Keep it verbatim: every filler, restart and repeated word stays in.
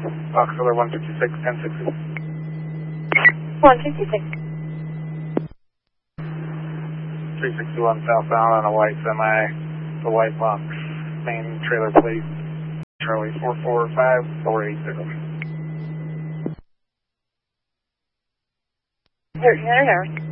Box color one fifty-six, ten sixty. one fifty-six. three sixty-one southbound on a white semi, the white box, main trailer plate, Charlie four four five four eight zero. thirteen hundred hours.